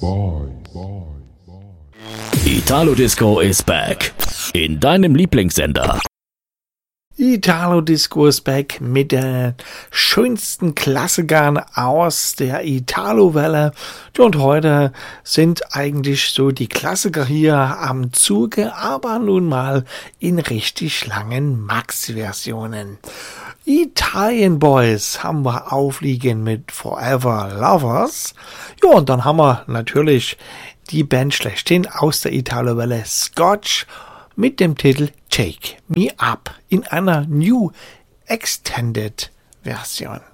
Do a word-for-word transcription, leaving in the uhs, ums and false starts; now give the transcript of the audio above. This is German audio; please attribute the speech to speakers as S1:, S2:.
S1: Italo Disco is back. In deinem Lieblingssender.
S2: Italo Disco is back mit den schönsten Klassikern aus der Italo-Welle. Und heute sind eigentlich so die Klassiker hier am Zuge, aber nun mal in richtig langen Max-Versionen. Italian Boys haben wir aufliegen mit Forever Lovers. Ja, und dann haben wir natürlich die Band schlechthin aus der Italo-Welle, Scotch, mit dem Titel Take Me Up in einer New Extended Version.